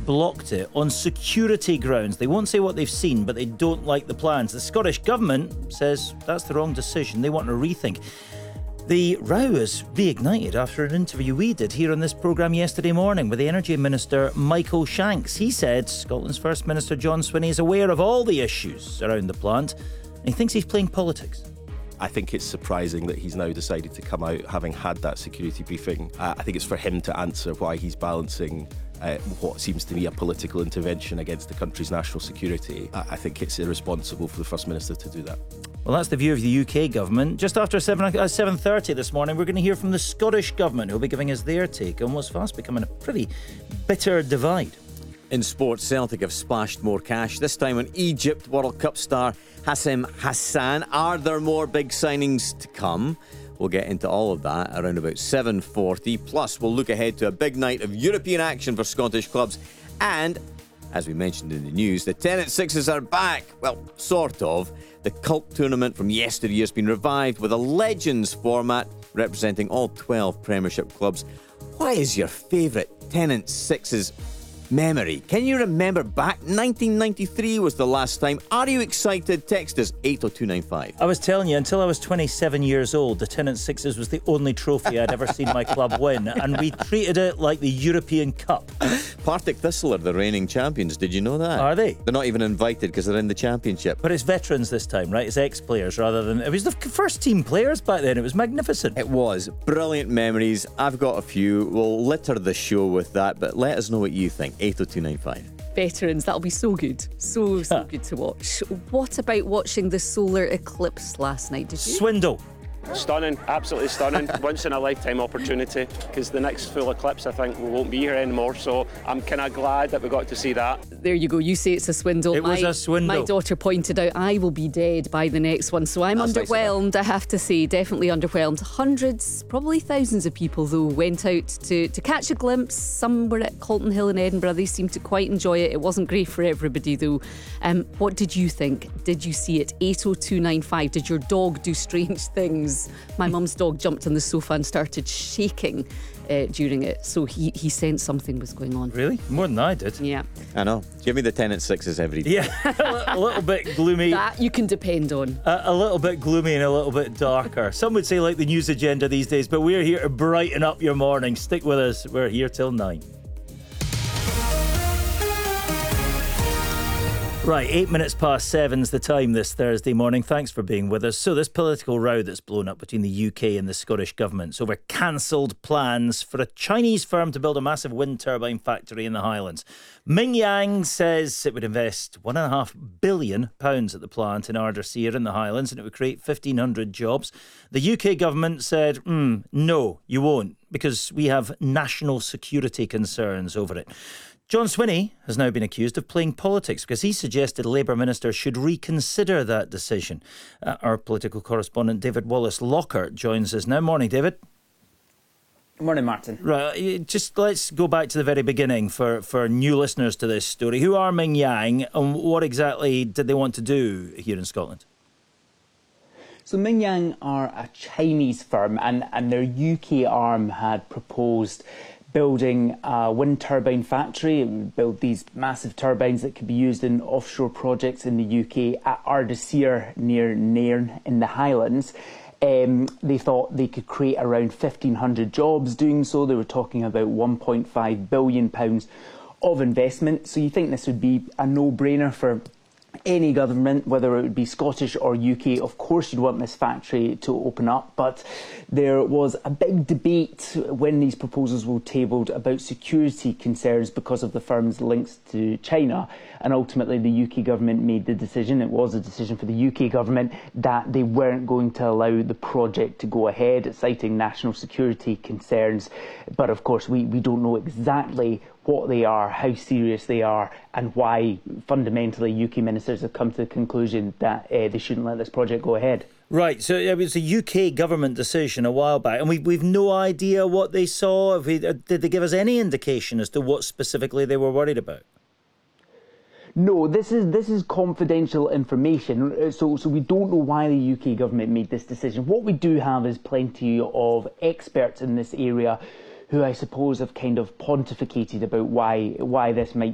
blocked it on security grounds. They won't say what they've seen, but they don't like the plans. The Scottish Government says that's the wrong decision. They want to rethink. The row has reignited after an interview we did here on this programme yesterday morning with the Energy Minister Michael Shanks. He said Scotland's First Minister John Swinney is aware of all the issues around the plant and he thinks he's playing politics. I think it's surprising that he's now decided to come out having had that security briefing. I think it's for him to answer why he's balancing what seems to be a political intervention against the country's national security. I think it's irresponsible for the First Minister to do that. Well, that's the view of the UK government. Just after 7:30 this morning, we're going to hear from the Scottish government, who'll be giving us their take on what's fast becoming a pretty bitter divide. In sports, Celtic have splashed more cash, this time on Egypt World Cup star Hassan Hassan. Are there more big signings to come? We'll get into all of that around about 7:40. Plus, we'll look ahead to a big night of European action for Scottish clubs. And, as we mentioned in the news, the Tennent Sixes are back. Well, sort of. The cult tournament from yesteryear has been revived with a Legends format representing all 12 Premiership clubs. Why is your favourite Tennent Sixes memory? Can you remember back? 1993 was the last time. Are you excited? Text us 80295. I was telling you, until I was 27 years old, the Tennent Sixes was the only trophy I'd ever seen my club win, and we treated it like the European Cup. Partick Thistle are the reigning champions. Did you know that? Are they? They're not even invited because they're in the championship. But it's veterans this time, right? It's ex-players rather than... It was the first team players back then. It was magnificent. It was. Brilliant memories. I've got a few. We'll litter the show with that, but let us know what you think. 80295. Veterans, that'll be so good. So good to watch. What about watching the solar eclipse last night? Did you? Swindle. Stunning, absolutely stunning. Once in a lifetime opportunity, because the next full eclipse, I think, we won't be here anymore. So I'm kind of glad that we got to see that. There you go. You say it's a swindle. It was a swindle. My daughter pointed out I will be dead by the next one. So I'm underwhelmed, I have to say. Definitely underwhelmed. Hundreds, probably thousands of people, though, went out to catch a glimpse. Some were at Calton Hill in Edinburgh. They seemed to quite enjoy it. It wasn't great for everybody, though. What did you think? Did you see it? 80295. Did your dog do strange things? My mum's dog jumped on the sofa and started shaking during it, so he sensed something was going on. Really? More than I did. Yeah. I know. Give me the Tennent Sixes every day. Yeah, a little bit gloomy. That you can depend on. A little bit gloomy and a little bit darker. Some would say like the news agenda these days, but we're here to brighten up your morning. Stick with us. We're here till 9. Right, 8 minutes past 7's the time this Thursday morning. Thanks for being with us. So this political row that's blown up between the UK and the Scottish governments over cancelled plans for a Chinese firm to build a massive wind turbine factory in the Highlands. Mingyang says it would invest £1.5 billion at the plant in Ardersier in the Highlands and it would create 1,500 jobs. The UK government said, no, you won't, because we have national security concerns over it. John Swinney has now been accused of playing politics because he suggested Labour ministers should reconsider that decision. Our political correspondent David Wallace-Lockhart joins us now. Morning, David. Morning, Martin. Right, just let's go back to the very beginning for new listeners to this story. Who are Mingyang and what exactly did they want to do here in Scotland? So Mingyang are a Chinese firm and their UK arm had proposed building a wind turbine factory. It would build these massive turbines that could be used in offshore projects in the UK at Ardersier near Nairn in the Highlands. They thought they could create around 1,500 jobs doing so. They were talking about £1.5 billion of investment. So you think this would be a no-brainer for any government, whether it would be Scottish or UK. Of course you'd want this factory to open up, but there was a big debate when these proposals were tabled about security concerns because of the firm's links to China, and ultimately the UK government made the decision, it was a decision for the UK government, that they weren't going to allow the project to go ahead, citing national security concerns. But of course we don't know exactly what they are, how serious they are, and why fundamentally UK ministers have come to the conclusion that they shouldn't let this project go ahead. Right, so it was a UK government decision a while back, and we've no idea what they saw. Did they give us any indication as to what specifically they were worried about? No, this is confidential information, so we don't know why the UK government made this decision. What we do have is plenty of experts in this area who I suppose have kind of pontificated about why this might